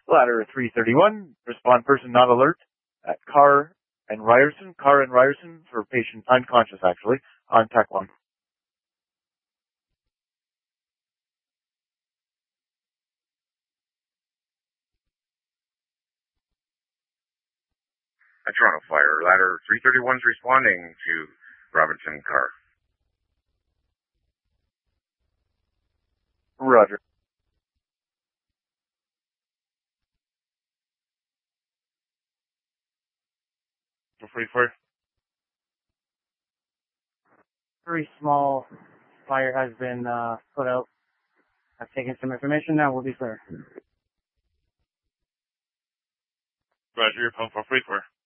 Ladder 331, respond person not alert at Carr and Ryerson for patient unconscious actually, on Tech 1. Toronto Fire, Ladder 331 is responding to Robinson Carr. Roger. Free fire. Very small fire has been put out. I've taken some information now. We'll be clear. Roger, your phone for free fire.